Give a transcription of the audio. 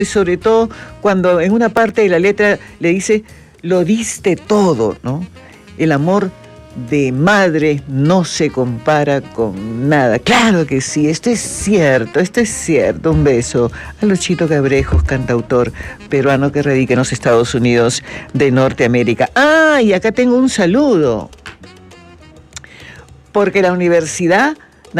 sobre todo cuando en una parte de la letra le dice, lo diste todo, ¿no? El amor de madre no se compara con nada. Claro que sí, esto es cierto, esto es cierto. Un beso a Luchito Cabrejos, cantautor peruano que radica en los Estados Unidos de Norteamérica. Ah, y acá tengo un saludo, porque la universidad